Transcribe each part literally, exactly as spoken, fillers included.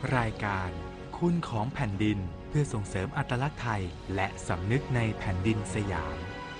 รายการคุณของแผ่นดินเพื่อส่งเสริมอัตลักษณ์ไทยและสำนึกในแผ่นดินสยาม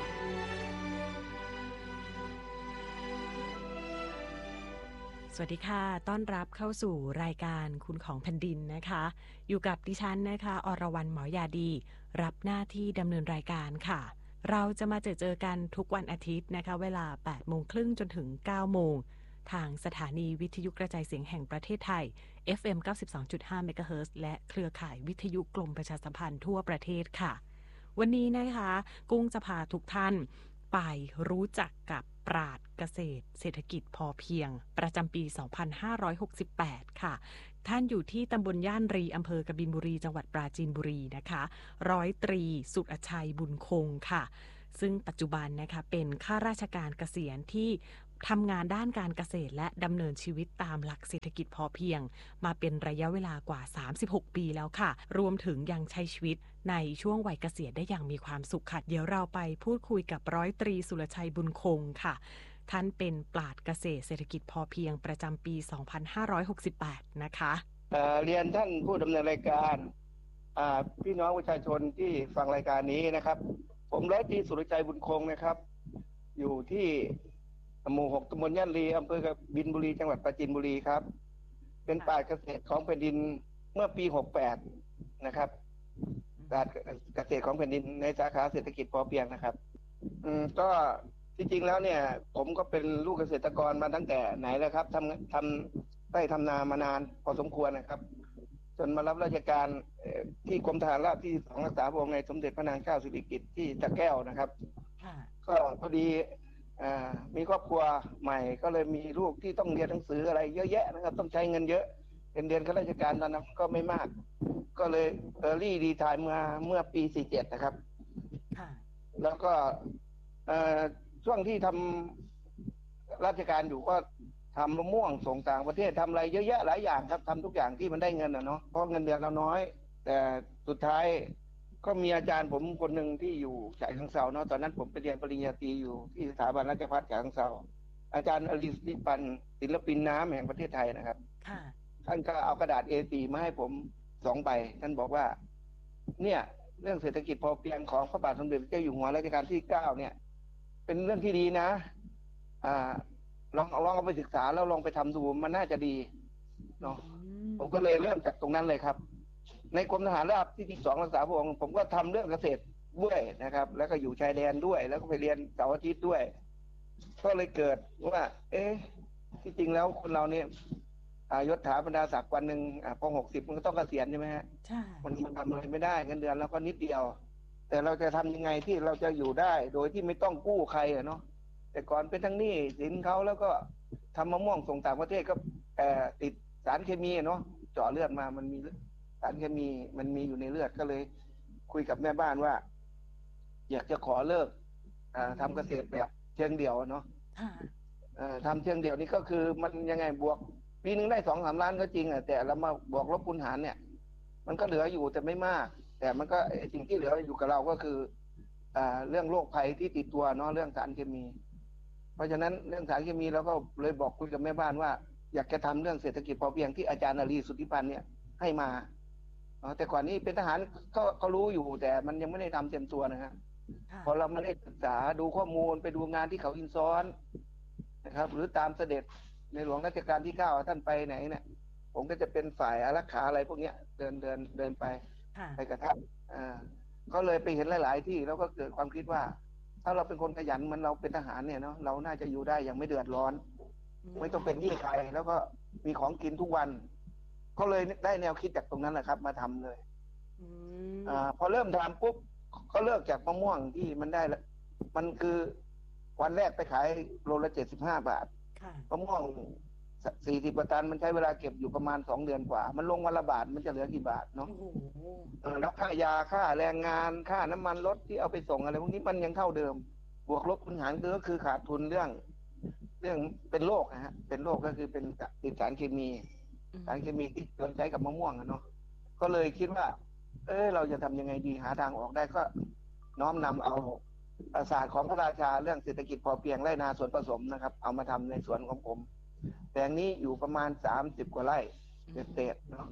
สวัสดีค่ะต้อนรับเข้าสู่รายการคุณของแผ่นดินนะคะอยู่กับดิฉันนะคะอรวรรณหมอยาดีรับหน้าที่ดำเนินรายการค่ะเราจะมาเจอเจอกันทุกวันอาทิตย์นะคะเวลา แปดโมงครึ่ง จนถึง เก้าโมงทางสถานีวิทยุกระจายเสียงแห่งประเทศไทย เอฟ เอ็ม เก้าสิบสองจุดห้า เมกะเฮิรตซ์ และเครือข่ายวิทยุกรมประชาสัมพันธ์ทั่วประเทศค่ะวันนี้นะคะกุ้งจะพาทุกท่านไปรู้จักกับปราชญ์เกษตรเศรษฐกิจพอเพียงประจำปี สองพันห้าร้อยหกสิบแปด ค่ะท่านอยู่ที่ตำบลย่านรีอำเภอกบินบุรีจังหวัดปราจีนบุรีนะคะร้อยตรีสุรชัยบุญคงค่ะซึ่งปัจจุบันนะคะเป็นข้าราชการเกษียณที่ทำงานด้านการเกษตรและดำเนินชีวิตตามหลักเศรษฐกิจพอเพียงมาเป็นระยะเวลากว่าสามสิบหกปีแล้วค่ะรวมถึงยังใช้ชีวิตในช่วงวัยเกษียณได้อย่างมีความสุขค่ะเดี๋ยวเราไปพูดคุยกับร้อยตรีสุรชัยบุญคงค่ะท่านเป็นปราชญ์เกษตรเศรษฐกิจพอเพียงประจำปี สองพันห้าร้อยหกสิบแปด นะคะเอ่อเรียนท่านผู้ดำเนินรายการอ่าพี่น้องประชาชนที่ฟังรายการนี้นะครับผมร้อยตรีสุรชัยบุญคงนะครับอยู่ที่หมู่หกตำบลย่านรีอำเภอกบินบุรีจังหวัดปราจีนบุรีครับเป็นปราชญ์เกษตรของแผ่นดินเมื่อปีหกสิบแปดนะครับปราชญ์เกษตรของแผ่นดินในสาขาเศรษฐกิจพอเพียงนะครับอืมก็ที่จริงแล้วเนี่ยผมก็เป็นลูกเกษตรกรมาตั้งแต่ไหนแล้วครับทำทำได้ทำนามานานพอสมควรนะครับจนมารับราชการที่กรมทหารราบที่สองรักษาพระองค์ในสมเด็จพระนางเจ้าสิริกิติ์ที่สระแก้วนะครับก็พอดีมีครอบครัวใหม่ก็เลยมีลูกที่ต้องเรียนหนังสืออะไรเยอะแยะนะครับต้องใช้เงินเยอะเป็นเดือนข้าราชการตอนนั้นก็ไม่มากก็เลยเออรี่รีไทร์มาเมื่อปีสี่สิบเจ็ดนะครับแล้วก็ช่วงที่ทำราชการอยู่ก็ทำมะม่วงส่งต่างประเทศทำอะไรเยอะแยะหลายอย่างครับทำทุกอย่างที่มันได้เงินนะเนาะเพราะเงินเดือนเราน้อยแต่สุดท้ายก็มีอาจารย์ผมคนหนึ่งที่อยู่ฉะเชิงเทราเนาะตอนนั้นผมไปเรียนปริญญาตรีอยู่ที่สถาบันราชภัฏฉะเชิงเทราอาจารย์อลิสนิปันศิลปินน้ำแห่งประเทศไทยนะครับท่านก็เอากระดาษ เอ โฟร์ มาให้ผมสองใบท่านบอกว่าเนี่ยเรื่องเศรษฐกิจพอเพียงของพระบาทสมเด็จพระเจ้าอยู่หัวรัชกาลที่เก้าเนี่ยเป็นเรื่องที่ดีนะอ่าลองลองเอาไปศึกษาแล้วลองไปทำดูมันน่าจะดีเนาะผมก็เลยเริ่มจากตรงนั้นเลยครับในกรมทหารราบที่ที่สองรักษาพระองค์ผมก็ทำเรื่องเกษตรด้วยนะครับแล้วก็อยู่ชายแดนด้วยแล้วก็ไปเรียนเสาร์อาทิตย์ด้วยก็เลยเกิดว่าเอ๊ะที่จริงแล้วคนเราเนี่ยยศถาบรรดาศักดิ์วันหนึ่งพอหกสิบมันก็ต้องเกษียณใช่ไหมฮะใช่มันทำอะไรไม่ได้เงินเดือนแล้วก็นิดเดียวแต่เราจะทำยังไงที่เราจะอยู่ได้โดยที่ไม่ต้องกู้ใครอะเนาะแต่ก่อนเป็นทั้งหนี้สินเขาแล้วก็ทำมะม่วงส่งต่างประเทศก็ติดสารเคมีเนาะเจาะเลือดมามันมีสารเคมีมันมีอยู่ในเลือดก็เลยคุยกับแม่บ้านว่าอยากจะขอเลิกทำเกษตรแบบเชิงเดี่ยวเนาะทำเชิงเดี่ยวนี่ก็คือมันยังไงบวกปีนึงได้สองสามล้านก็จริงอ่ะแต่เรามาบวกลบคูณหารเนี่ยมันก็เหลืออยู่แต่ไม่มากแต่มันก็สิ่งที่เหลืออยู่กับเราก็คือเรื่องโรคภัยที่ติดตัวเนาะเรื่องสารเคมีเพราะฉะนั้นเรื่องสารเคมีเราก็เลยบอกคุยกับแม่บ้านว่าอยากจะทำเรื่องเศรษฐกิจพอเพียงที่อาจารย์นรีสุทธิพันธ์เนี่ยให้มาแต่ก่อนนี้เป็นทหารก็เขารู้อยู่แต่มันยังไม่ได้ทำเต็มตัวนะฮะพอเราไม่ได้ศึกษาดูข้อมูลไปดูงานที่เขาอินซ้อนนะครับหรือตามเสด็จในหลวงรัชกาลที่เก้าท่านไปไหนเนี่ยผมก็จะเป็นฝ่ายอารักขาอะไรพวกเนี้ยเดินเดินเดินไปไปกับท่านอ่าก็เลยไปเห็นหลายๆที่แล้วก็เกิดความคิดว่าถ้าเราเป็นคนขยันมันเราเป็นทหารเนี่ยเนาะเราน่าจะอยู่ได้อย่างไม่เดือดร้อนไม่ต้องเป็นหนี้ใครแล้วก็มีของกินทุกวันก็เลยได้แนวคิดจากตรงนั้นแหละครับมาทำเลยอ่าพอเริ่มทำปุ๊บก็เลิกจากมะม่วงที่มันได้แล้วมันคือวันแรกไปขายโลละเจ็ดสิบห้าบาทมะม่วงสี่สิบตันมันใช้เวลาเก็บอยู่ประมาณสองเดือนกว่ามันลงวันละบาทมันจะเหลือกี่บาทเนาะแล้วค่ายาค่าแรงงานค่าน้ำมันรถที่เอาไปส่งอะไรพวกนี้มันยังเท่าเดิมบวกลบคูณหารก็คือขาดทุนเรื่องเรื่องเป็นโรคนะฮะเป็นโรคก็คือเป็นติดสารเคมีสารเคมีที่เราใช้กับมะม่วงเนาะก็เลยคิดว่าเออเราจะทำยังไงดีหาทางออกได้ก็น้อมนำเอาศาสตร์ของพระราชาเรื่องเศรษฐกิจพอเพียงไร่นาสวนผสมนะครับเอามาทำในสวนของผมแปลงนี้อยู่ประมาณสามสิบกว่าไร่เศษๆเนาะ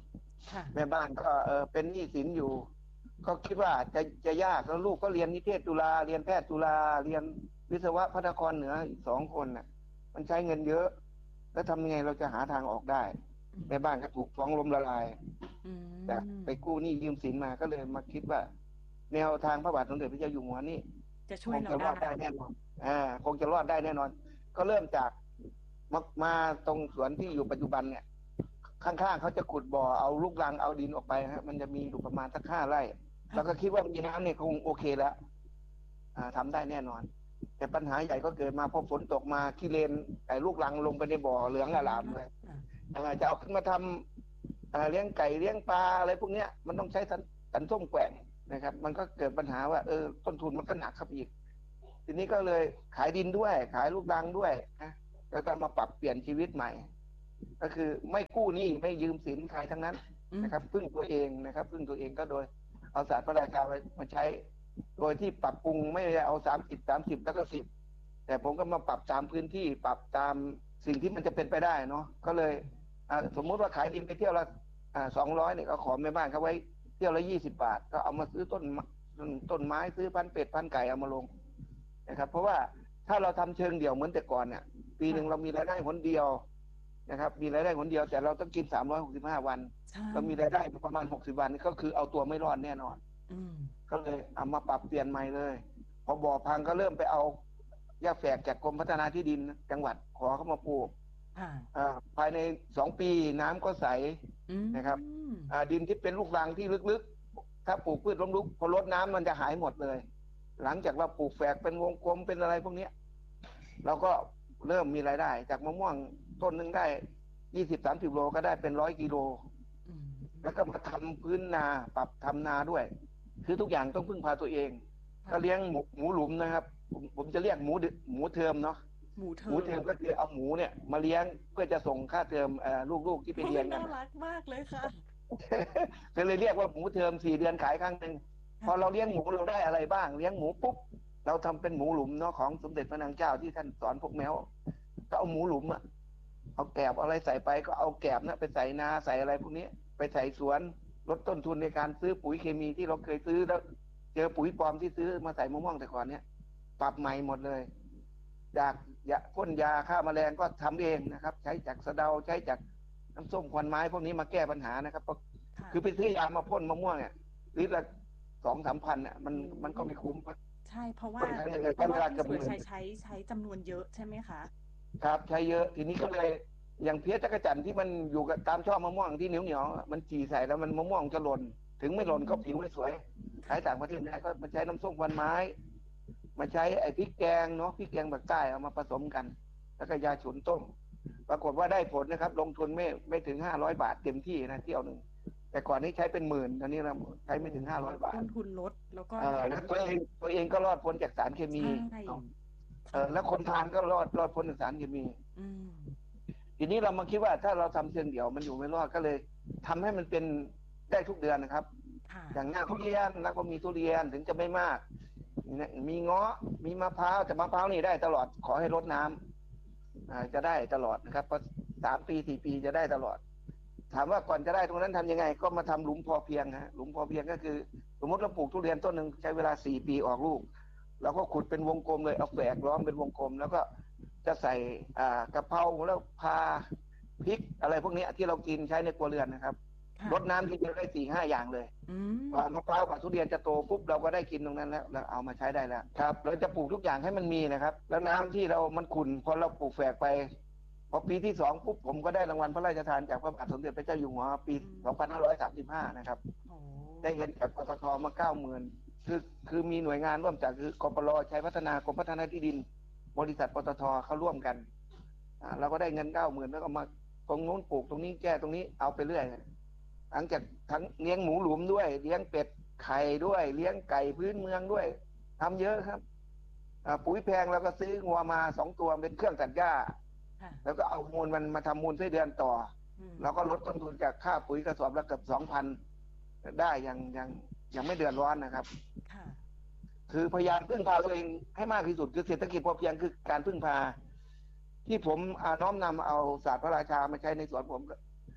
ค่ะแม่บ้านก็เออเป็นหนี้สินอยู่ ก็คิดว่าจะจะยากแล้วลูกก็เรียนนิเทศจุฬาเรียนแพทย์จุฬาเรียนวิศวะพระนครเหนืออีกสองคนน่ะ มันใช้เงินเยอะ แล้วทำยังไงเราจะหาทางออกได้แม่บ้านก็ถูกฟ้องล้มละลายอืมจากไปกู้หนี้ยืมสินมาก็เลยมาคิดว่า แนวทางพระบาทสมเด็จพระเจ้าอยู่หัวนี่จะช่ควยงเราจะรอดได้ได้แน่นอนอ่าคงจะรอดได้แน่นอน ก็เริ่มจากมามาตรงสวนที่อยู่ปัจจุบันเนี่ย ข้างๆเขาจะขุดบ่อเอาลูกรังเอาดินออกไปฮะมันจะมีอยู่ประมาณสักห้าไร่ แล้วก็คิดว่ามีน้ำเนี่ยคงโอเคแล้วอ่าทำได้แน่นอน แต่ปัญหาใหญ่ก็เกิดมาพอฝนตกมาขี้เลนไอ้ลูกรังลงไปในบ่อเหลืองอลามเลย อ่าจะเอาขึ้นมาทำอ่าเลี้ยงไก่เลี้ยงปลาอะไรพวกเนี้ยมันต้องใช้สันสันส้มแกว่งนะครับ มันก็เกิดปัญหาว่าเออต้นทุนมันก็หนักครับอีก ทีนี้ก็เลยขายดินด้วย ขายลูกรังด้วยนะแล้วก็มาปรับเปลี่ยนชีวิตใหม่ ก็คือไม่กู้หนี้ไม่ยืมสินใครทั้งนั้นนะครับพึ่งตัวเองนะครับพึ่งตัวเองก็โดยเอาศาสตร์พระราชามาใช้ โดยที่ปรับปรุงไม่ได้เอาสามสิบสามสิบแล้วก็สิบแต่ผมก็มาปรับตามพื้นที่ปรับตามสิ่งที่มันจะเป็นไปได้เนาะก็เลยอ่าสมมุติว่าขายดินไปเที่ยวละอ่าสองร้อยเนี่ยก็ขอแม่บ้านเขาไว้เที่ยวละยี่สิบบาทก็เอามาซื้อต้นต้นต้นไม้ซื้อพันเป็ดพันไก่เอามาลงนะครับ เพราะว่าถ้าเราทำเชิงเดี่ยวเหมือนแต่ก่อนเนี่ยปีหนึ่งเรามีรายได้หนเดียวนะครับ มีรายได้หนเดียวแต่เราต้องกินสามร้อยหกสิบห้าวันเรามีรายได้ประมาณหกสิบวันก็คือเอาตัวไม่รอดแน่นอนก็เลยเอามาปรับเปลี่ยนใหม่เลยพอบ่อพังก็เริ่มไปเอาหญ้าแฝกจากกรมพัฒนาที่ดินจังหวัดขอเข้ามาปลูกภายในสองปีน้ำก็ใสนะครับดินที่เป็นลูกรังที่ลึกๆถ้าปลูกพืชล้มลุกพอลดน้ำมันจะหายหมดเลย หลังจากเราปลูกแฝกเป็นวงกลมเป็นอะไรพวกนี้เราก็เริ่มมีรายได้จากมะม่วงต้นหนึ่งได้ยี่สิบสามสิบโลก็ได้เป็นร้อยกิโลแล้วก็มาทำพื้นนาปรับทำนาด้วยคือทุกอย่างต้องพึ่งพาตัวเองก็เลี้ยงหมูหมูหลุมนะครับผมผมจะเรียกหมูหมูเทอมเนาะหมูเทอมหมูเทอมก็คือเอาหมูเนี่ยมาเลี้ยงเพื่อจะส่งค่าเทอมลูกๆที่ไปเรียนกันน่ารักมากเลยค่ะก็เลยเรียกว่าหมูเทอมสี่เดือนขายครั้งหนึ่งพอเราเลี้ยงหมูเราได้อะไรบ้างเลี้ยงหมูปุ๊บเราทำเป็นหมูหลุมเนาะของสมเด็จพระนางเจ้าที่ท่านสอนพวกแมวก็เอาหมูหลุมอะเอาแกบอะไรใส่ไปก็เอาแกบนะไปใส่นาใส่อะไรพวกนี้ไปใส่สวนลดต้นทุนในการซื้อปุ๋ยเคมีที่เราเคยซื้อแล้วเจอปุ๋ยปลอมที่ซื้อมาใส่มะม่วงแต่ก่อนเนี้ยปรับใหม่หมดเลยจากยาพ่นยาฆ่าแมลงก็ทำเองนะครับ ใช้จากสะเดาใช้จากน้ำส้มควันไม้พวกนี้มาแก้ปัญหานะครับคือไปซื้อยามาพ่นมะม่วงเนี่ยลิตรละสองสามพันเนี่ยมันมันก็ไม่คุ้มใช่เพราะว่าเพราะว่าพี่สุรชัยใช้ใช้จำนวนเยอะใช่ไหมคะครับใช้เยอะทีนี้ก็เลยอย่างเพี้ยจักรจั่นที่มันอยู่กับตามช่อมะม่วงที่เหนียวเหนียวมันจีใส่แล้วมันมะม่วงจะหล่นถึงไม่หล่นก็ผิวไม่สวยขายต่างประเทศได้ก็มาใช้น้ำส้มควันไม้มาใช้ไอ้พริกแกงเนาะพริกแกงแบบใต้เอามาผสมกันแล้วก็ยาฉุนต้มปรากฏว่าได้ผลนะครับลงทุนไม่ไม่ถึงห้าร้อยบาทเต็มที่นะเที่ยวหนึ่งแต่ก่อนนี้ใช้เป็นหมื่นตอนนี้เราใช้ไม่ถึงห้าร้อยบาทต้นทุนลดแล้วก็แล้วตัวเองตัวเองก็รอดพ้นจากสารเคมีเออแล้วคนทานก็รอดรอดพ้นจากสารเคมีทีนี้เรามาคิดว่าถ้าเราทำเชิงเดี่ยวมันอยู่ไม่รอดก็เลย ทำให้มันเป็นได้ทุกเดือนนะครับอย่างหน้าทุเรียนแล้วก็มีทุเรียนถึงจะไม่มากมีเงาะมีมะพร้าวแต่มะพร้าวนี่ได้ตลอดขอให้รดน้ำจะได้ตลอดนะครับเพราะสามปีสี่ปีจะได้ตลอดถามว่าก่อนจะได้ตรงนั้นทำยังไงก็มาทำหลุมพอเพียงฮะหลุมพอเพียงก็คือสมมติเราปลูกทุเรียนต้นหนึ่งใช้เวลาสี่ปีออกลูกเราก็ขุดเป็นวงกลมเลยเอาแฝกล้อมเป็นวงกลมแล้วก็จะใส่อ่ากะเพราแล้วพาพริกอะไรพวกนี้ที่เรากินใช้ในครัวเรือนนะครับรดน้ำที่จะได้สี่ห้าอย่างเลยพอมะพร้าวกับทุเรียนจะโตปุ๊บเราก็ได้กินตรงนั้นแล้วเราเอามาใช้ได้แล้วครับเราจะปลูกทุกอย่างให้มันมีนะครับแล้วน้ำที่เรามันขุ่นพอเราปลูกแฝกไปพอปีที่สองปุ๊บผมก็ได้รางวัลพระราชทานจากพระบาทสมเด็จพระเจ้าอยู่หัวปีสองพันห้าร้อยสามสิบห้านะครับได้เงินจากปตทมาเก้าหมื่นคือคือมีหน่วยงานร่วมจากคือกปรชัยพัฒนากรมพัฒนาที่ดินบริษัทปตทเขาร่วมกันเราก็ได้เงินเก้าหมื่นแล้วก็มาตรงนู้นปลูกตรงนี้แก้ตรงนี้เอาไปเรื่อยหลังจากทั้งเลี้ยงหมูหลุมด้วยเลี้ยงเป็ดไข่ด้วยเลี้ยงไก่พื้นเมืองด้วยทำเยอะครับปุ๋ยแพงแล้วก็ซื้องัวมาสองตัวเป็นเครื่องตัดหญ้าแล้วก็เอามูลมันมาทำมูลไส้เดือนต่อแล้วก็ลดต้นทุนจากค่าปุ๋ยกระสอบละเกือบสองพันได้อย่างอย่างยังไม่เดือดร้อนนะครับคือพยายามพึ่งพาตัวเองให้มากที่สุดคือเศรษฐกิจพอเพียงคือการพึ่งพาที่ผมน้อมนำเอาศาสตร์พระราชามาใช้ในสวนผม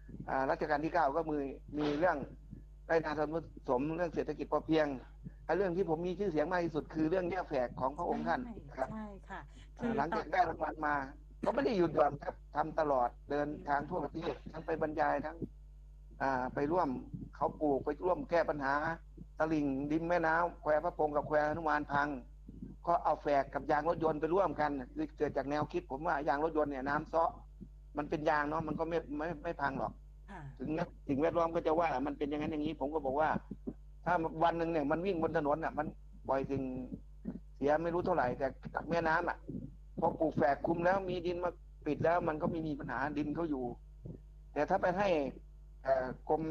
อ่ารัชกาลที่เก้าก็มีมีเรื่องไร่นาสมุสมเรื่องเศรษฐกิจพอเพียงและเรื่องที่ผมมีชื่อเสียงมากที่สุดคือเรื่องแยกแฝกของพระองค์ท่านครับใช่ค่ะคือหลังจากได้รางวัลมาก็ไม่ได้หยุดหย่อนครับทำตลอดเดินทางทั่วประเทศทั้งไปบรรยายทั้งอ่าไปร่วมเขาปลูกไปร่วมแก้ปัญหาตลิ่งริมแม่น้ำแควพระพงกับแควหนุมานพังก็เอาแฝกกับยางรถยนต์ไปร่วมกันคือเกิดจากแนวคิดผมว่ายางรถยนต์เนี่ยน้ำเซาะมันเป็นยางเนาะมันก็ไม่ไม่ไม่พังหรอกถึงสิ่งแวดล้อมก็จะว่ามันเป็นอย่างนั้นอย่างนี้ผมก็บอกว่า ถ้าวันหนึ่งเนี่ยมันวิ่งบนถนนอ่ะมันปล่อยสิ่งเสียไม่รู้เท่าไหร่แต่จากแม่น้ำอ่ะพอปลูกแฝกคุมแล้วมีดินมาปิดแล้วมันก็ไม่มีปัญหาดินเขาอยู่แต่ถ้าไปให้กรม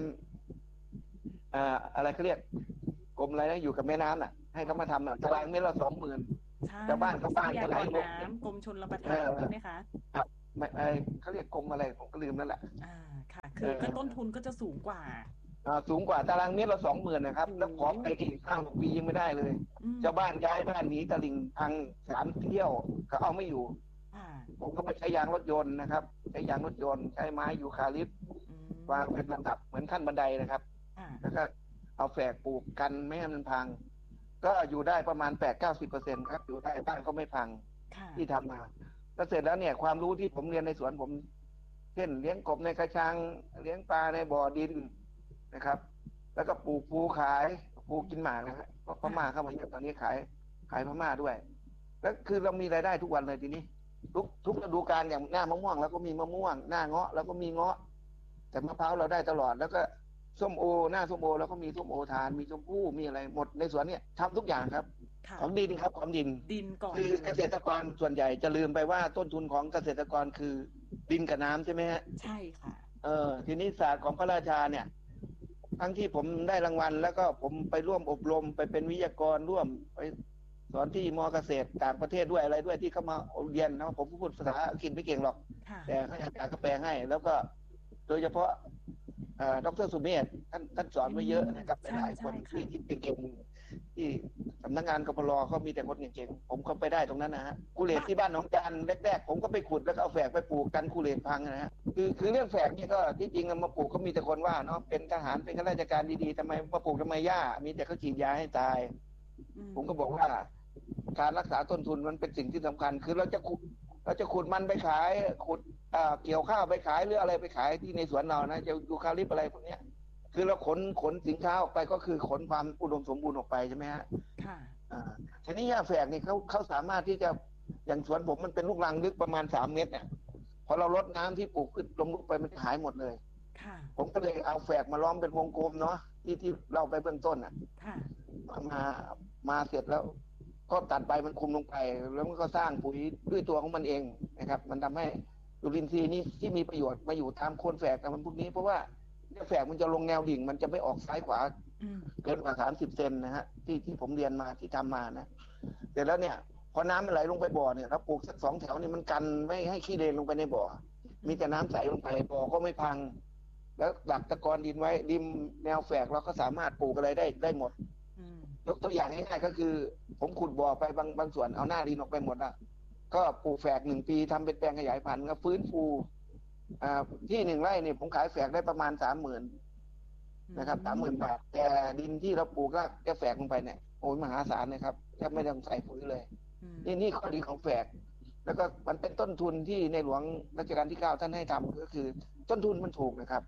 อะไรเขาเรียกกรมอะไรนะอยู่กับแม่น้ำอ่ะให้เขามาทำอ่ะตารางเมตรละสองหมื่นชาวบ้านเขาบ้านจะไหลลงน้ำกรมชลประทานใช่ไหมคะครับไม่เขาเรียกกรมอะไรผมก็ลืมนั่นแหละอ่าค่ะคือก็ต้นทุนก็จะสูงกว่าสูงกว่าตารางเมตรละสองหมื่นนะครับแล้วขอไปอีกข้างปียังไม่ได้เลยชาวบ้านย้ายบ้านหนีตลิ่งพังสามเที่ยวเขาเอาไม่อยู่ผมก็ไปใช้ยางรถยนต์นะครับใช้ยางรถยนต์ใช้ไม้ยูคาลิปต์วางเป็นลำดับเหมือนขั้นบันไดนะครับแล้วก็เอาแฝกปลูกกันไม่ให้มันพังก็อยู่ได้ประมาณแปดเก้าสิบเปอร์เซ็นต์ครับอยู่ได้บ้านก็ไม่พังที่ทำมาแล้วเสร็จแล้วเนี่ยความรู้ที่ผมเรียนในสวนผมเช่นเลี้ยงกบในกระชังเลี้ยงปลาในบ่อดินนะครับแล้วก็ปลูกปูขายปลูกกินหมากนะครับเพราะพม่าเข้ามาเยอะตอนนี้ขายขายพม่าด้วยแล้วคือเรามีรายได้ทุกวันเลยทีนี้ทุกทุกฤดูกาลอย่างหน้ามะม่วงแล้วก็มีมะม่วงหน้าเงาะแล้วก็มีเงาะแต่มะพร้าวเราได้ตลอดแล้วก็ส้มโอหน้าส้มโอแล้วก็มีส้มโอทานมีชมพู่มีอะไรหมดในสวนเนี่ยทำทุกอย่างครับของดินครับของดินดินก่อนคือเกษตรกรส่วนใหญ่จะลืมไปว่าต้นทุนของเกษตรกรคือดินกับน้ำใช่ไหมฮะใช่ค่ะเออทีนี้ศาสตร์ของพระราชาเนี่ยทั้งที่ผมได้รางวัลแล้วก็ผมไปร่วมอบรมไปเป็นวิทยากรร่วมไปสอนที่มอเกษตรต่างประเทศด้วยอะไรด้วยที่เขามาเรียนนะผมพูดภาษาอังกฤษไม่เก่งหรอกแต่เขาอยากจะแปลให้แล้วก็โดยเฉพาะดร.สุเมธท่านท่านสอนไว้เยอะนะครับหลายคนที่ที่เก่งที่สำนักงานกพลเขามีแต่คนเก่งๆผมก็ไปได้ตรงนั้นนะฮะกุเลตที่บ้านหนองจานแรกๆผมก็ไปขุดแล้วก็เอาแฝกไปปลูกกันกุเลตพังนะฮะคือคือเรื่องแฝกนี่ก็ที่จริงมาปลูกก็มีแต่คนว่าเนาะเป็นทหารเป็นข้าราชการดีๆทำไมมาปลูกทำไมหญ้ามีแต่เขาฉีดยาให้ตายผมก็บอกว่าการรักษาต้นทุนมันเป็นสิ่งที่สำคัญคือเราจะขุดเราจะขุดมันไปขายขุดเกี่ยวข้าวไปขายหรืออะไรไปขายที่ในสวนเรานะจะยูคาลิปอะไรพวกนี้คือเราขนขนสินค้าออกไปก็คือขนความอุดมสมบูรณ์ออกไปใช่ไหมฮะค่ะอ่าทีนี้หญ้าแฝกนี่เขาเขาสามารถที่จะอย่างสวนผมมันเป็นลูกรังลึกประมาณสามเมตรเนี่ยพอเราลดน้ำที่ปลูกขึ้นลงลึกไปมันหายหมดเลยค่ะผมก็เลยเอาแฝกมาล้อมเป็นวงกลมเนาะที่ที่เราไปเบื้องต้นอ่ะค่ะมามาเสร็จแล้วก็ตัดใบมันคุมลงไปแล้วมันก็สร้างปุ๋ยด้วยตัวของมันเองนะครับมันทำให้จุลินทรีย์นี้ที่มีประโยชน์มาอยู่ตามโคนแฝกกับมันพวกนี้เพราะว่าแฝกมันจะลงแนวดิ่งมันจะไม่ออกซ้ายขวาเกินกว่าสามสิบเซนนะฮะที่ที่ผมเรียนมาที่ทำมานะเสร็จแล้วเนี่ยพอน้ำมันไหลลงไปบ่อเนี่ยเราปลูกสักสองแถวนี่มันกันไม่ให้ขี้เลนลงไปในบ่อมีแต่น้ำใสลงไปบ่อก็ไม่พังแล้วดักตะกอนดินไว้ริมแนวแฝกเราก็สามารถปลูกอะไรได้ได้หมดยกตัวอย่างง่ายๆก็คือผมขุดบ่อไปบางบางส่วนเอาหน้าดินออกไปหมดละก็ปลูกแฝกหนึ่งปีทำเป็นแปลงขยายพันธุ์ก็ฟื้นฟูที่หนึ่งไร่เนี่ยผมขายแฝกได้ประมาณสามหมื่นนะครับสามหมื่นบาทแต่ดินที่เราปลูกแล้วแค่แฝกลงไปเนี่ยโอ้ยมหาศาลนะครับแทบไม่ต้องใส่ปุ๋ยเลยนี่นี่ข้อดีของแฝกแล้วก็มันเป็นต้นทุนที่ในหลวงรัชกาลที่เก้าท่านให้ทำก็คือต้นทุนมันถูกนะครับ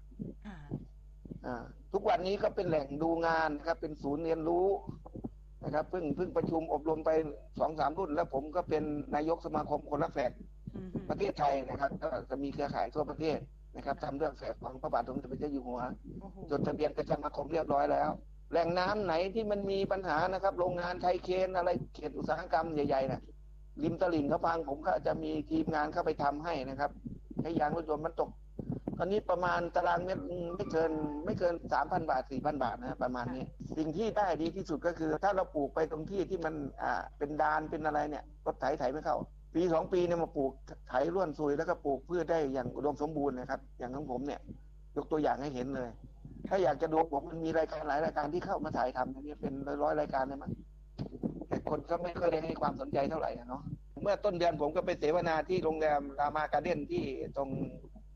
ทุกวันนี้ก็เป็นแหล่งดูงานนะครับเป็นศูนย์เรียนรู้นะครับเพิ่งเพิ่งประชุมอบรมไปสองสามรุ่นแล้วผมก็เป็นนายกสมาคมคนรักแฝกประเทศไทยนะครับก็จะมีเครือข่ายทั่วประเทศนะครับทำเรื่องแฝกของพระบาทสมเด็จพระเจ้าอยู่หัวจดทะเบียนกับสมาคมเรียบร้อยแล้วแหล่งน้ำไหนที่มันมีปัญหานะครับโรงงานไทยเคนอะไรเขตอุตสาหกรรมใหญ่ๆนะริมตลิ่งเขาพังผมก็จะมีทีมงานเข้าไปทำให้นะครับให้ยางรถยนต์มันตกตอนนี้ประมาณตารางเมตรไม่เกินไม่เกิน สามพัน บาท สี่พัน บาทนะประมาณนี้สิ่งที่ได้ดีที่สุดก็คือถ้าเราปลูกไปตรงที่ที่มันอ่าเป็นดานเป็นอะไรเนี่ยรถไถไถไม่เข้าปีสองปีเนี่ยมาปลูกไถร่วนซุยแล้วก็ปลูกพืชได้อย่างอุดมสมบูรณ์นะครับอย่างของผมเนี่ยยกตัวอย่างให้เห็นเลยถ้าอยากจะดูผมมันมีรายการหลายรายการที่เข้ามาถ่ายทำนี่เป็นร้อยๆรายการเลยมั้งแต่คนก็ไม่ค่อยได้ให้ความสนใจเท่าไหร่เนาะเมื่อต้นเดือนผมก็ไปเสวนาที่โรงแรมรามาการ์เด้นที่ตรง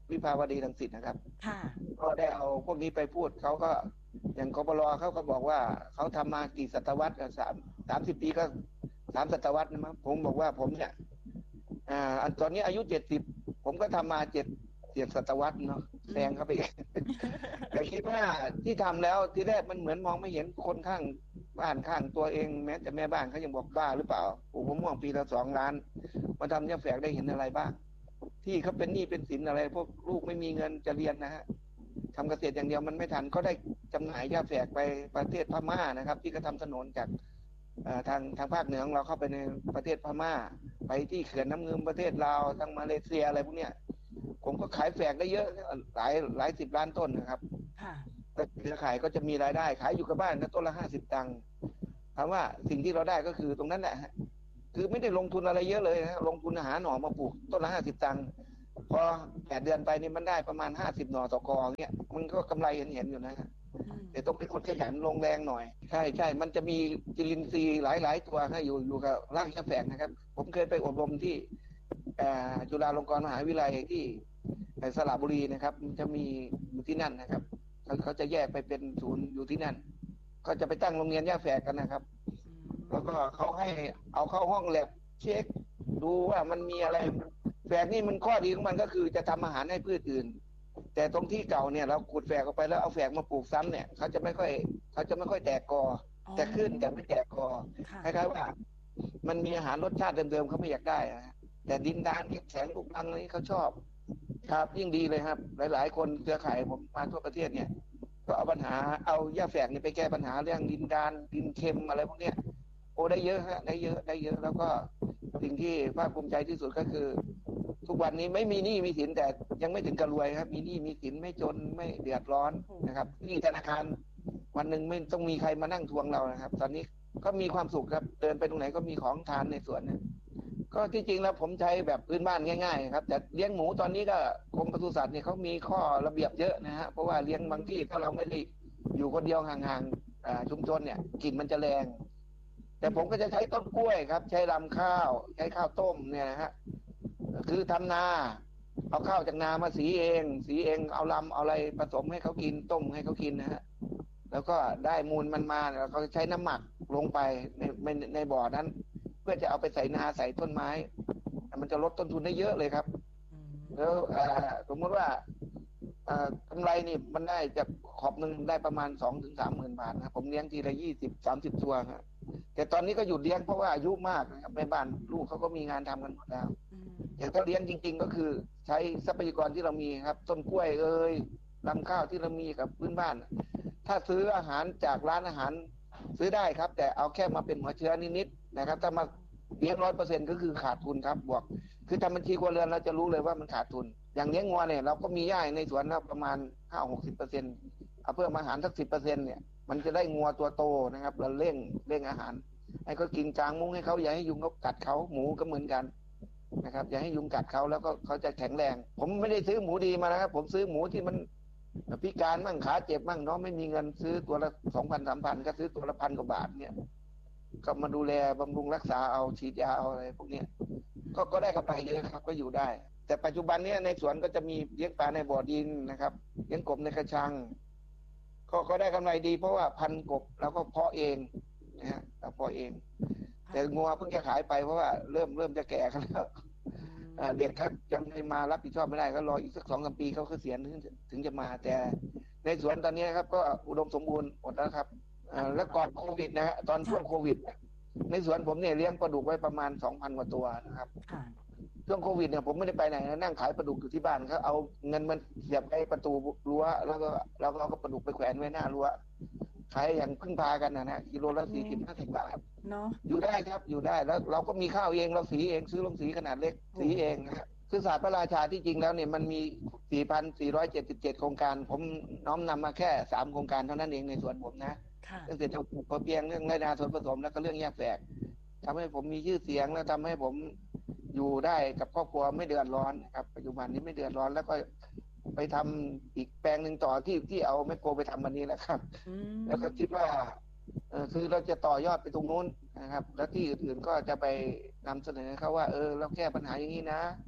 วิภาวดีรังสิตนะครับค่ะก็ได้เอาพวกนี้ไปพูดเขาก็อย่างกปรเขาก็บอกว่าเขาทำมากี่ศตวรรษสามสามสิบปีก็สามศตวรรษนะมั้งผมบอกว่าผมเนี่ยอ่าอันตอนนี้อายุเจ็ดสิบผมก็ทำมาเจ็ดเจ็ดศตวรรษเนาะแซงเข้าไปอีก แต่คิดว่าที่ทำแล้วทีแรกมันเหมือนมองไม่เห็นคนข้างบ้านข้างตัวเองแม้แต่แม่บ้านเขายังบอกบ้าหรือเปล่าปลูกมะม่วงปีละสองล้านมาทำยาแฝกได้เห็นอะไรบ้างที่เขาเป็นหนี้เป็นสินอะไรพวกลูกไม่มีเงินจะเรียนนะฮะทำเกษตรอย่างเดียวมันไม่ทันก็ได้จำหน่ายยาแฝกไปประเทศพม่านะครับที่เขาทำถนนจากทางทางภาคเหนือของเราเข้าไปในประเทศพม่าไปที่เขื่อนน้ำเงิมประเทศลาวทางมาเลเซียอะไรพวกเนี้ยผมก็ขายแฝกได้เยอะหลายหลายสิบล้านต้นนะครับเครือข่ายก็จะมีรายได้ขายอยู่กับบ้านนะต้นละห้าสิบตังค์ถามว่าสิ่งที่เราได้ก็คือตรงนั้นแหละคือไม่ได้ลงทุนอะไรเยอะเลยนะลงทุนหาหน่อมาปลูกต้นละห้าสิบตังค์พอแปดเดือนไปนี่มันได้ประมาณห้าสิบหน่อต่อกอเงี้ยมันก็กำไรเห็นเห็นอยู่นะแต่ต้องเป็นคนขยันลงแรงหน่อยใช่ใช่มันจะมีจุลินทรีย์หลายๆตัวให้อยู่อยู่กับรากยาแฝกนะครับผมเคยไปอบรมที่จุฬาลงกรณ์มหาวิทยาลัยที่สระบุรีนะครับมันจะมีอยู่ที่นั่นนะครับเขาจะแยกไปเป็นศูนย์อยู่ที่นั่นก็จะไปตั้งโรงเรียนยาแฝกกันนะครับแล้วก็เขาให้เอาเข้าห้องแลบเช็คดูว่ามันมีอะไรแฝกนี่มันข้อดีของมันก็คือจะทำอาหารให้พืชอื่นแต่ตรงที่เก่าเนี่ยเราขุดแฝกออกไปแล้วเอาแฝกมาปลูกซ้ำเนี่ยเขาจะไม่ค่อยเขาจะไม่ค่อยแตกกอแต่ขึ้นแต่ไม่แตกกอคล้ายๆว่ามันมีอาหารรสชาติเดิมๆเขาไม่อยากได้นะแต่ดินดานแสงลูกรังนี้เขาชอบครับยิ่งดีเลยครับหลายๆคนเครือข่ายผมมาทั่วประเทศเนี่ยก็เอาปัญหาเอาหญ้าแฝกนี่ไปแก้ปัญหาเรื่องดินดานดินเค็มอะไรพวกเนี้ยโอ้ได้เยอะฮะได้เยอะได้เยอะแล้วก็สิ่งที่ภาคภูมิใจที่สุดก็คือทุกวันนี้ไม่มีหนี้มีสินแต่ยังไม่ถึงกับรวยครับมีหนี้มีสินไม่จนไม่เดือดร้อนนะครับนี่ธนาคารวันหนึ่งไม่ต้องมีใครมานั่งทวงเรานะครับตอนนี้ก็มีความสุขครับเดินไปตรงไหนก็มีของทานในสวนเนี่ยก็ที่จริงแล้วผมใช้แบบพื้นบ้านง่ายๆครับแต่เลี้ยงหมูตอนนี้ก็กรมปศุสัตว์เนี่ยเขามีข้อระเบียบเยอะนะฮะเพราะว่าเลี้ยงบางที่ถ้าเราไม่ได้อยู่คนเดียวห่างๆชุมชนเนี่ยกลิ่นมันจะแรงแต่ผมก็จะใช้ต้นกล้วยครับใช้ลำข้าวใช้ข้าวต้มเนี่ยนะฮะคือทำนาเอาข้าวจากนามาสีเองสีเองเอาลำเอาอะไรผสมให้เขากินต้มให้เขากินนะฮะแล้วก็ได้มูลมันมาแล้วก็ใช้น้ำหมักลงไปในในในบ่อนั้นเพื่อจะเอาไปใส่นาใส่ต้นไม้มันจะลดต้นทุนได้เยอะเลยครับแล้วสมมติว่ากำไรนี่มันได้จากขอบหนึ่งได้ประมาณสองถึงสามหมื่นบาทนะผมเลี้ยงทีละยี่สิบสามสิบตัวครับแต่ตอนนี้ก็หยุดเลี้ยงเพราะว่าอายุมากนะครับในบ้านลูกเขาก็มีงานทำกันหมดแล้วอย่างถ้าเลี้ยงจริงๆก็คือใช้ทรัพยากรที่เรามีครับต้นกล้วยเอ่ยลำข้าวที่เรามีกับพื้นบ้านถ้าซื้ออาหารจากร้านอาหารซื้อได้ครับแต่เอาแค่มาเป็นหัวเชื้อนิดๆนะครับถ้ามาเลี้ยงร้อยเปอร์เซ็นต์ก็คือขาดทุนครับบวกคือทำบัญชีครัวเรือนเราจะรู้เลยว่ามันขาดทุนอย่างเลี้ยงงัวเนี่ยเราก็มีหญ้าในสวนเราประมาณห้าหกสิบเปอร์เซ็นต์เอาเพิ่มอาหารสักสิบเปอร์เซ็นต์เนี่ยมันจะได้งัวตัวโตนะครับเราเร่งเร่งอาหารให้เขากินกลางมุ้งให้เขาอย่าให้ยุงเขากัดเขาหมูก็เหมือนกันนะครับอย่าให้ยุงกัดเขาแล้วก็เขาจะแข็งแรงผมไม่ได้ซื้อหมูดีมานะครับผมซื้อหมูที่มันพิการมั่งขาเจ็บมั่งเนาะไม่มีเงินซื้อตัวละสองพันสามพันก็ซื้อตัวละพันกว่าบาทเนี่ยก็มาดูแลบำรุงรักษาเอาฉีดยาเอาอะไรพวกนี้ก็ก็ได้กำไรเยอะครับก็อยู่ได้แต่ปัจจุบันนี้ในสวนก็จะมีเลี้ยงปลาในบ่อดินนะครับเลี้ยงกบในกระชังก็ก็ได้กำไรดีเพราะว่าพันกบแล้วก็เพาะเองนะฮะเราเพาะเองแต่งัวเพิ่งจะขายไปเพราะว่าเริ่มเริ่มจะแก่กันแล้วเด็กครับยังไม่มารับผิดชอบไม่ได้ก็รออีกสักสองสามปีเขาเกษียณถึงถึงจะมาแต่ในสวนตอนนี้ครับก็อุดมสมบูรณ์หมดแล้วครับแล้วก่อนโควิดนะฮะตอนช่วงโควิดในสวนผมเนี่ยเลี้ยงปลาดุกไว้ประมาณสองพันกว่าตัวนะครับช่วงโควิดเนี่ยผมไม่ได้ไปไหนนั่งขายปลาดุกอยู่ที่บ้านเขาเอาเงินมันเสียบไปประตูรั้วแล้วก็เราก็เอาปลาดุกไปแขวนไว้หน้ารั้วขายอย่างพึ่งพากันนะฮะกิโลละสี่สิบห้าสิบบาทเนาะอยู่ได้ครับอยู่ได้แล้วเราก็มีข้าวเองเราสีเองซื้อลงสีขนาดเล็กสีเองนะคือศาสตร์พระราชาที่จริงแล้วเนี่ยมันมี สี่พันสี่ร้อยเจ็ดสิบเจ็ด โครงการผมน้อมนำมาแค่สามโครงการเท่านั้นเองในส่วนผมนะเรื่องเศรษฐกิจพอเพียงเรื่องไรนาส่วนผสมแล้วก็เรื่องแยกแฝกทำให้ผมมีชื่อเสียงและทำให้ผมอยู่ได้กับครอบครัวไม่เดือดร้อนครับปัจจุบันนี้ไม่เดือดร้อนแล้วก็ไปทำอีกแปลงหนึ่งต่อที่ที่เอาแมคโครไปทำวันนี้แหละครับแล้วก็คิดว่าเออคือเราจะต่อยอดไปตรงนู้นนะครับแล้วที่อื่นๆก็จะไปนำเสนอเขาว่าเออเราแก้ปัญหาอย่างนี้นะ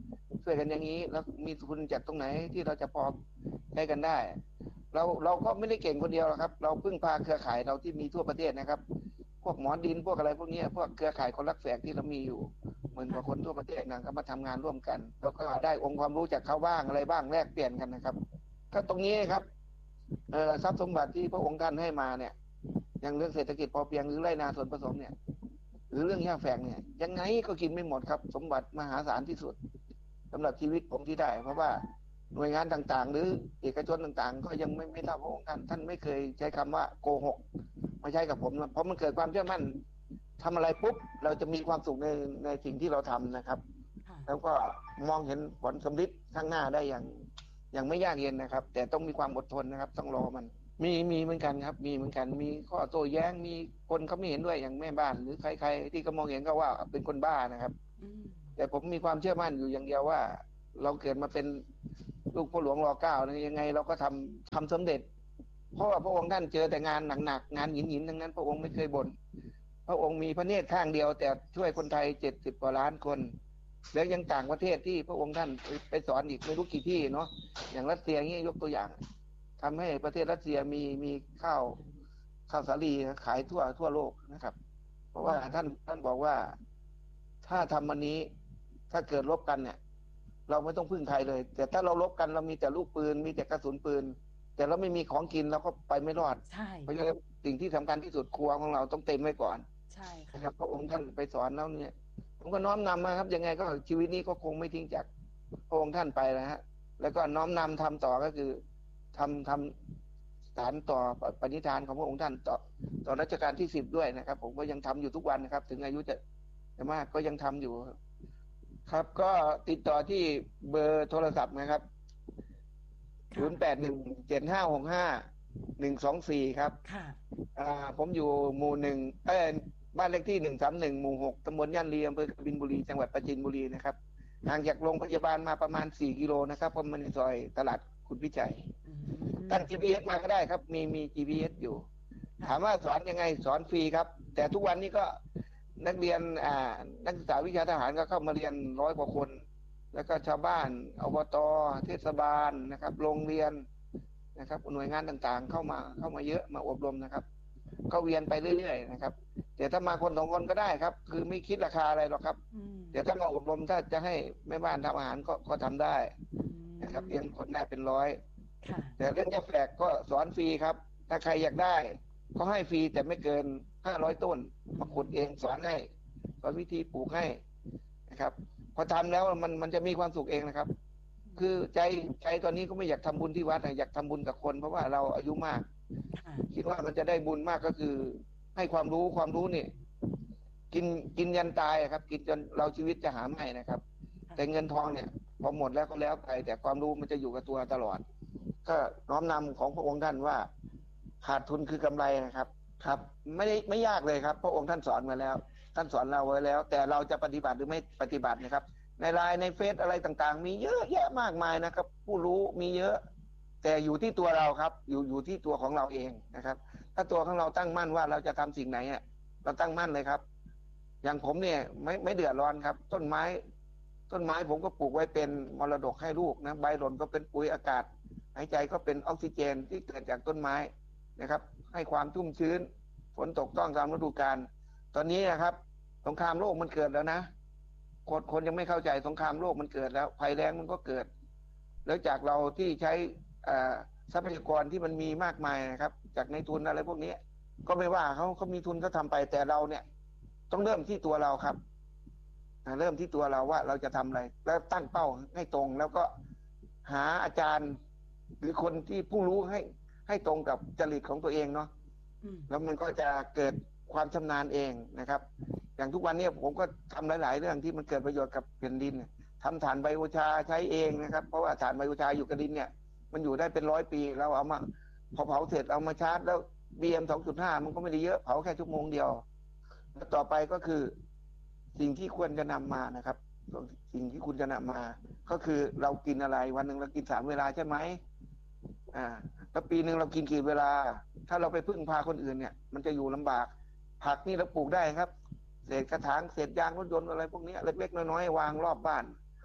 ช่วยกันอย่างนี้แล้วมีทุนจากตรงไหนที่เราจะพอใช้กันได้เราเราก็ไม่ได้เก่งคนเดียวหรอกครับเราพึ่งพาเครือข่ายเราที่มีทั่วประเทศนะครับพวกหมอดินพวกอะไรพวกนี้พวกเครือข่ายคนรักแฝกที่เรามีอยู่หมื่นกว่าคนทั่วประเทศนะก็มาทำงานร่วมกันแล้วก็ได้องค์ความรู้จากเขาบ้างอะไรบ้างแลกเปลี่ยนกันนะครับก็ตรงนี้ครับเออทรัพย์สมบัติที่พระองค์ท่านให้มาเนี่ยอย่างเรื่องเศรษฐกิจพอเพียงหรือไรนาส่วนผสมเนี่ยหรือเรื่องหญ้าแฝกเนี่ยยังไงก็กินไม่หมดครับสมบัติมหาศาลที่สุดสำหรับชีวิตผมที่ได้เพราะว่าหน่วยงานต่างๆหรือเอกชนต่างๆก็ยังไม่ไม่เท่าพระองค์ท่านท่านไม่เคยใช้คำว่าโกหกไม่ใช่กับผมนะเพราะมันเกิดความเชื่อมั่นทำอะไรปุ๊บเราจะมีความสุขในในสิ่งที่เราทำนะครับแล้วก็มองเห็นผลสำลิดข้างหน้าได้อย่างอย่างไม่ยากเย็นนะครับแต่ต้องมีความอดทนนะครับต้องรอมันมีมีเหมือนกันครับมีเหมือนกันมีข้อโต้แย้งมีคนเขาไม่เห็นด้วยอย่างแม่บ้านหรือใครๆที่ก็มองเห็นก็ว่าเป็นคนบ้านะครับแต่ผมมีความเชื่อมั่นอยู่อย่างเดียวว่าเราเกิดมาเป็นลูกพ่อหลวงรอเก้านะยังไงเราก็ทำทำสำเร็จเพราะว่าพระองค์ท่านเจอแต่งานหนักๆงานหยินๆทั้งนั้นพระองค์ไม่เคยบ่นพระองค์มีพระเนตรข้างเดียวแต่ช่วยคนไทยเจ็ดสิบกว่าล้านคนแล้วยังต่างประเทศที่พระองค์ท่านไปสอนอีกไม่รู้กี่ที่เนาะอย่างรัสเซียนี่ยกตัวอย่างทำให้ประเทศรัสเซียมีมีข้าวข้าวสาลีขายทั่วทั่วโลกนะครับ เพราะว่าท่านท่านบอกว่าถ้าทำวันนี้ถ้าเกิดรบกันเนี่ยเราไม่ต้องพึ่งใครเลยแต่ถ้าเรารบกันเรามีแต่ลูกปืนมีแต่กระสุนปืนแต่เราไม่มีของกินเราก็ไปไม่รอดใช่เพราะฉะนั้นสิ่งที่สำคัญที่สุดครัวของเราต้องเต็มไว้ก่อนใช่ครับพระองค์ท่านไปสอนแล้วเนี่ยผมก็น้อมนำมาครับยังไงก็ชีวิตนี้ก็คงไม่ทิ้งจากพระองค์ท่านไปนะฮะแล้วก็น้อมนำทำต่อก็คือทำทำสารต่อปณิธานของพระองค์ท่านต่อต่อรัชกาลที่สิบด้วยนะครับผมก็ยังทำอยู่ทุกวันนะครับถึงอายุจะจะมากก็ยังทำอยู่ครับก็ติดต่อที่เบอร์โทรศัพท์นะครับศูนย์แปดหนึ่งเจ็ดห้าหกห้าหนึ่งสองสี่ครับค่ะอ่าผมอยู่หมู่หนึ่งเอ้ยบ้านเลขที่หนึ่งสามหนึ่งหมู่หกตำบลย่านรีอำเภอกบินบุรีจังหวัดปราจีนบุรีนะครับห่างจากโรงพยาบาลมาประมาณสี่กิโลนะครับเพราะมันในซอยตลาดคุณพิจัยตั้ง จี พี เอส มาก็ได้ครับมีมี จี พี เอส อยู่ถามว่าสอนยังไงสอนฟรีครับแต่ทุกวันนี้ก็นักเรียนอ่านักศึกษาวิชาทหารก็เข้ามาเรียนร้อยกว่าคนแล้วก็ชาวบ้านอบต.เทศบาลนะครับโรงเรียนนะครับหน่วยงานต่างๆเข้ามาเข้ามาเยอะมาอบรมนะครับก็เวียนไปเรื่อยๆนะครับแต่ถ้ามาคนสองคนก็ได้ครับคือไม่คิดราคาอะไรหรอกครับแต่ถ้ามาอบรมถ้าจะให้แม่บ้านทำอาหารก็ก็ทำได้นะครับเลี้ยงคนได้เป็นร้อยแต่เรื่องยาแฝกก็สอนฟรีครับถ้าใครอยากได้ก็ให้ฟรีแต่ไม่เกินห้าร้อยต้นมาขุดเองสอนให้สอนวิธีปลูกให้นะครับพอทำแล้วมันมันจะมีความสุขเองนะครับคือใจใจตอนนี้ก็ไม่อยากทำบุญที่วัดอยากทำบุญกับคนเพราะว่าเราอายุมากคิดว่ามันจะได้บุญมากก็คือให้ความรู้ความรู้นี่กินกินยันตายครับกินจนเราชีวิตจะหาไม่นะครับแต่เงินทองเนี่ยพอหมดแล้วก็แล้วไปแต่ความรู้มันจะอยู่กับตัวตลอดก็น้อมนำของพระองค์ท่านว่าขาดทุนคือกำไรนะครับครับไม่ได้ไม่ยากเลยครับพระองค์ท่านสอนมาแล้วท่านสอนเราไว้แล้วแต่เราจะปฏิบัติหรือไม่ปฏิบัตินะครับในไลน์ในเฟซอะไรต่างๆมีเยอะแยะมากมายนะครับผู้รู้มีเยอะแต่อยู่ที่ตัวเราครับอยู่อยู่ที่ตัวของเราเองนะครับถ้าตัวของเราตั้งมั่นว่าเราจะทำสิ่งไหนอ่ะเราตั้งมั่นเลยครับอย่างผมเนี่ยไม่ไม่เดือดร้อนครับต้นไม้ต้นไม้ผมก็ปลูกไว้เป็นมรดกให้ลูกนะใบหล่นก็เป็นปุ๋ยอากาศหายใจก็เป็นออกซิเจนที่เกิดจากต้นไม้นะครับให้ความชุ่มชื้นฝนตกต้องตามฤดูกาลตอนนี้นะครับสงครามโลกมันเกิดแล้วนะคนคนยังไม่เข้าใจสงครามโลกมันเกิดแล้วภัยแล้งมันก็เกิดแล้วจากเราที่ใช้ทรัพยากรที่มันมีมากมายนะครับจากในทุนอะไรพวกนี้ก็ไม่ว่าเขาเขามีทุนก็ทำไปแต่เราเนี่ยต้องเริ่มที่ตัวเราครับเริ่มที่ตัวเราว่าเราจะทำอะไรแล้วตั้งเป้าให้ตรงแล้วก็หาอาจารย์หรือคนที่ผู้รู้ให้ให้ตรงกับจริตของตัวเองเนาะแล้วมันก็จะเกิดความชำนาญเองนะครับอย่างทุกวันนี้ผมก็ทำหลายๆเรื่องที่มันเกิดประโยชน์กับแผ่นดินทำถ่านไบโอชาใช้เองนะครับเพราะว่าถ่านไบโอชาอยู่กับดินเนี่ยมันอยู่ได้เป็นร้อยปีเราเอามาพอเผาเสร็จเอามาชาร์จแล้ว บี เอ็ม สองจุดห้า มันก็ไม่ได้เยอะเผาแค่ชั่วโมงเดียวแล้วต่อไปก็คือสิ่งที่ควรจะนำมานะครับสิ่งที่คุณจะนำมาก็คือเรากินอะไรวันหนึ่งเรากินสามเวลาใช่ไหมอ่าแล้วปีหนึ่งเรากินกี่เวลาถ้าเราไปพึ่งพาคนอื่นเนี่ยมันจะอยู่ลำบากผักนี่เราปลูกได้ครับเศษกระถางเศษยางรถยนต์อะไรพวกนี้เล็กๆน้อยๆวางรอบบ้าน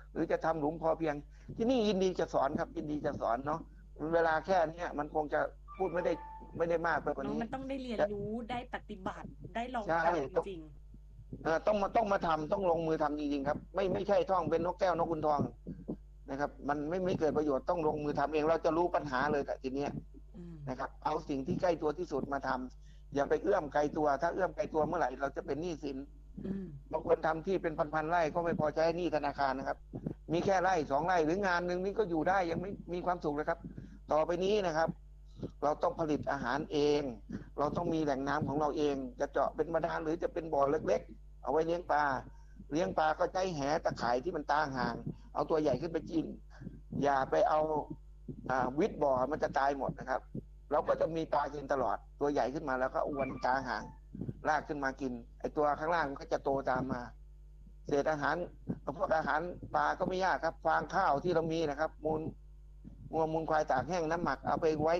หรือจะทำหลุมพอเพียงที่นี่ยินดีจะสอนครับยินดีจะสอนเนาะเวลาแค่เนี้ยมันคงจะพูดไม่ได้ไม่ได้มากไปกว่าน้องนี้มันต้องได้เรียนรู้ได้ปฏิบัติได้ลองใช่ทำจริงเอ่อต้องมาต้องมาทำต้องลงมือทำจริงๆครับ ไม่ไม่ใช่ท่องเป็นนกแก้วนกขุนทองนะครับ มันไม่ไม่เกิดประโยชน์ต้องลงมือทำเองเราจะรู้ปัญหาเลยกับทีเนี้ยๆอืมนะครับ เอาสิ่งที่ใกล้ตัวที่สุดมาทำอย่าไปเอื้อมไกลตัว ถ้าเอื้อมไกลตัวเมื่อไหร่เราจะเป็นหนี้สินอืมบางคนทำที่เป็นพันๆไร่ก็ไม่พอใช้หนี้ธนาคารนะครับ มีแค่ไร่สองไร่หรืองานหนึ่งนี่ก็อยู่ได้ยังไม่มีความสุขเลยครับ ต่อไปนี้นะครับ เราต้องผลิตอาหารเอง เราต้องมีแหล่งน้ำของเราเอง จะเจาะเป็นบาดาลหรือจะเป็นบ่อเล็กๆ เอาไว้เลี้ยงปลา เลี้ยงปลาก็ใช้แหตะข่ายที่มันตาห่าง เอาตัวใหญ่ขึ้นไปกิน อย่าไปเอาอ่าวิดบ่อมันจะตายหมดนะครับ เราก็จะมีปลากินตลอด ตัวใหญ่ขึ้นมาแล้วก็อวนตาห่างลากขึ้นมากิน ไอตัวข้างล่างก็จะโตตามมา เศษอาหารพวกอาหารปลาก็ไม่ยากครับ ฟางข้าวที่เรามีนะครับ มูล งัวมูลควายตากแห้งน้ำหมักเอาไปไว้